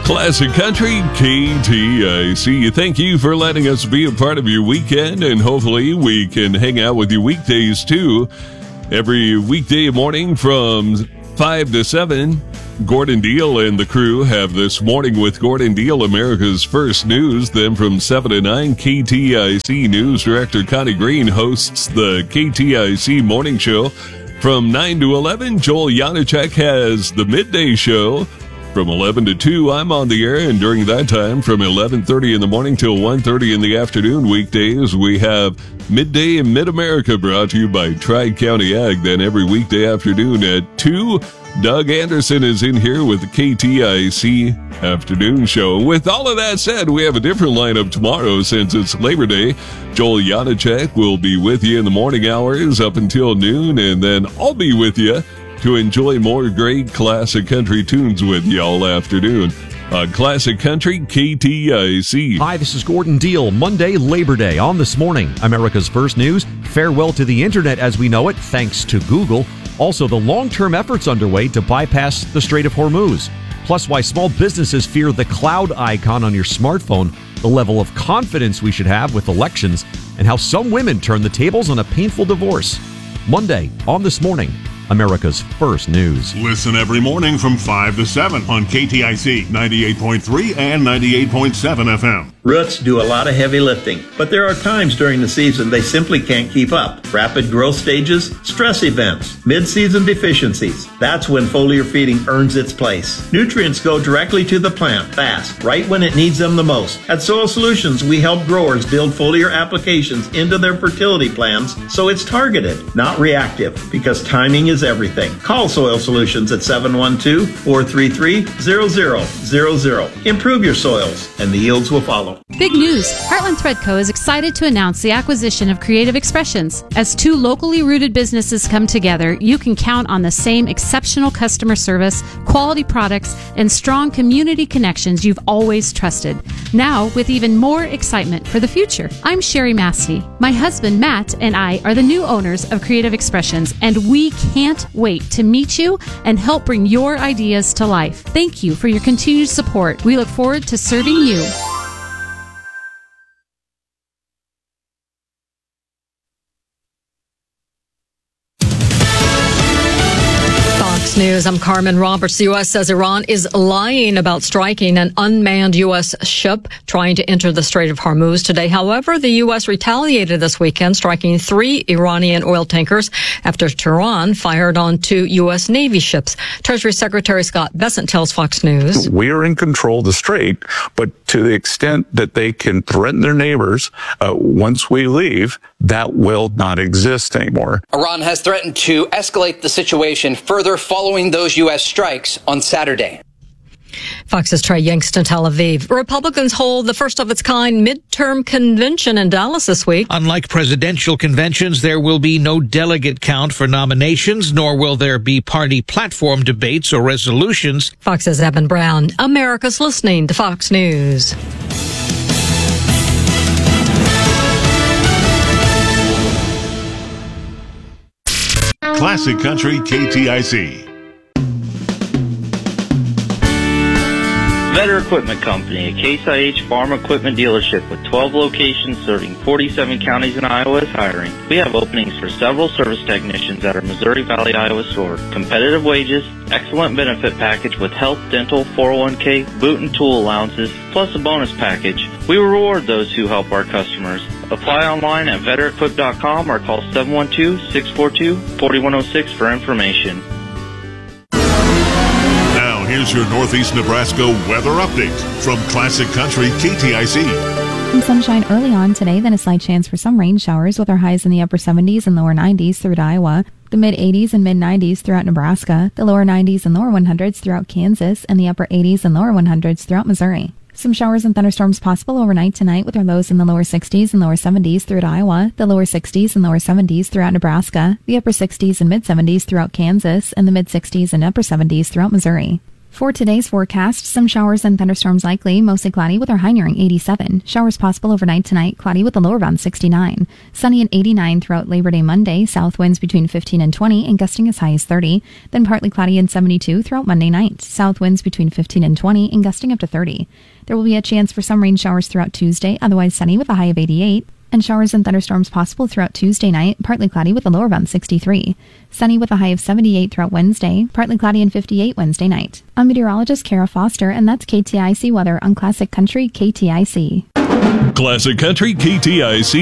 Classic Country, KTIC. Thank you for letting us be a part of your weekend, and hopefully we can hang out with you weekdays too. Every weekday morning from 5 to 7, Gordon Deal and the crew have This Morning with Gordon Deal, America's First News. Then from 7 to 9, KTIC News Director Connie Green hosts the KTIC Morning Show. From 9 to 11, Joel Janacek has the Midday Show. From 11 to 2, I'm on the air, and during that time, from 11:30 in the morning till 1:30 in the afternoon weekdays, we have Midday in Mid-America brought to you by Tri-County Ag. Then every weekday afternoon at 2, Doug Anderson is in here with the KTIC Afternoon Show. With all of that said, we have a different lineup tomorrow since it's Labor Day. Joel Janacek will be with you in the morning hours up until noon, and then I'll be with you to enjoy more great classic country tunes with you all afternoon on Classic Country KTIC. Hi, this is Gordon Deal. Monday, Labor Day. On This Morning, America's First News. Farewell to the internet as we know it, thanks to Google. Also, the long-term efforts underway to bypass the Strait of Hormuz. Plus, why small businesses fear the cloud icon on your smartphone, the level of confidence we should have with elections, and how some women turn the tables on a painful divorce. Monday, On This Morning, America's First News. Listen every morning from 5 to 7 on KTIC 98.3 and 98.7 FM. Roots do a lot of heavy lifting, but there are times during the season they simply can't keep up. Rapid growth stages, stress events, mid-season deficiencies. That's when foliar feeding earns its place. Nutrients go directly to the plant fast, right when it needs them the most. At Soil Solutions, we help growers build foliar applications into their fertility plans so it's targeted, not reactive, because timing is everything. Call Soil Solutions at 712-433-0000. Improve your soils, and the yields will follow. Big news! Heartland Thread Co. is excited to announce the acquisition of Creative Expressions. As two locally rooted businesses come together, you can count on the same exceptional customer service, quality products, and strong community connections you've always trusted. Now, with even more excitement for the future. I'm Sherry Mastey. My husband, Matt, and I are the new owners of Creative Expressions, and we can't wait to meet you and help bring your ideas to life. Thank you for your continued support. We look forward to serving you. News. I'm Carmen Roberts. The U.S. says Iran is lying about striking an unmanned U.S. ship trying to enter the Strait of Hormuz today. However, the U.S. retaliated this weekend, striking 3 Iranian oil tankers after Tehran fired on 2 U.S. Navy ships. Treasury Secretary Scott Bessent tells Fox News. We are in control of the strait, but to the extent that they can threaten their neighbors once we leave, that will not exist anymore. Iran has threatened to escalate the situation further following those U.S. strikes on Saturday. Fox's Trey Yanks in Tel Aviv. Republicans hold the first of its kind midterm convention in Dallas this week. Unlike presidential conventions, there will be no delegate count for nominations, nor will there be party platform debates or resolutions. Fox's Evan Brown. America's listening to Fox News. Classic Country KTIC. Vetter Equipment Company, a Case IH farm equipment dealership with 12 locations serving 47 counties in Iowa is hiring. We have openings for several service technicians at our Missouri Valley, Iowa store. Competitive wages, excellent benefit package with health, dental, 401k, boot and tool allowances, plus a bonus package. We reward those who help our customers. Apply online at vetterequip.com or call 712-642-4106 for information. Now, here's your Northeast Nebraska weather update from Classic Country KTIC. Some sunshine early on today, then a slight chance for some rain showers with our highs in the upper 70s and lower 90s through to Iowa, the mid-80s and mid-90s throughout Nebraska, the lower 90s and lower 100s throughout Kansas, and the upper 80s and lower 100s throughout Missouri. Some showers and thunderstorms possible overnight tonight with our lows in the lower 60s and lower 70s throughout Iowa, the lower 60s and lower 70s throughout Nebraska, the upper 60s and mid-70s throughout Kansas, and the mid-60s and upper 70s throughout Missouri. For today's forecast, some showers and thunderstorms likely, mostly cloudy with our high nearing 87. Showers possible overnight tonight, cloudy with a low around 69. Sunny and 89 throughout Labor Day Monday, south winds between 15 and 20 and gusting as high as 30. Then partly cloudy and 72 throughout Monday night, south winds between 15 and 20 and gusting up to 30. There will be a chance for some rain showers throughout Tuesday, otherwise sunny with a high of 88. And showers and thunderstorms possible throughout Tuesday night, partly cloudy with a low around 63. Sunny with a high of 78 throughout Wednesday, partly cloudy and 58 Wednesday night. I'm meteorologist Kara Foster, and that's KTIC weather on Classic Country KTIC. Classic Country KTIC.